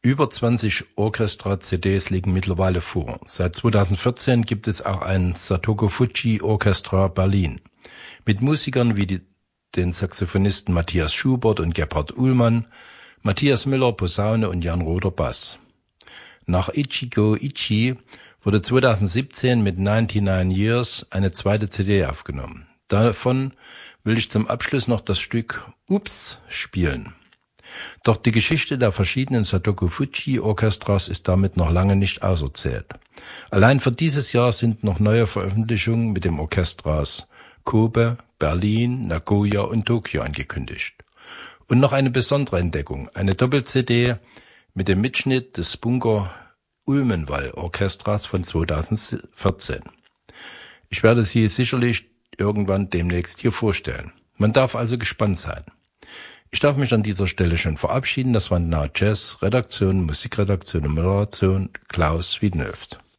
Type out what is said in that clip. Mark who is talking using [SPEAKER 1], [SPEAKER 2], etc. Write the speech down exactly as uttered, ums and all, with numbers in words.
[SPEAKER 1] Über zwanzig Orchestra-C Ds liegen mittlerweile vor. Seit zweitausendvierzehn gibt es auch ein Satoko Fujii Orchestra Berlin mit Musikern wie die, den Saxophonisten Matthias Schubert und Gebhard Uhlmann, Matthias Müller Posaune und Jan Roder Bass. Nach Ichigo Ichi wurde zweitausendsiebzehn mit neunundneunzig Years eine zweite C D aufgenommen. Davon will ich zum Abschluss noch das Stück Ups spielen. Doch die Geschichte der verschiedenen Satoko Fujii Orchestras ist damit noch lange nicht auserzählt. Allein für dieses Jahr sind noch neue Veröffentlichungen mit dem Orchestras Kobe, Berlin, Nagoya und Tokio angekündigt. Und noch eine besondere Entdeckung, eine Doppel-C D mit dem Mitschnitt des Bunker Ulmenwall Orchestras von zweitausendvierzehn. Ich werde sie sicherlich irgendwann demnächst hier vorstellen. Man darf also gespannt sein. Ich darf mich an dieser Stelle schon verabschieden. Das war Now Jazz, Redaktion, Musikredaktion und Moderation Klaus Wiedenhöft.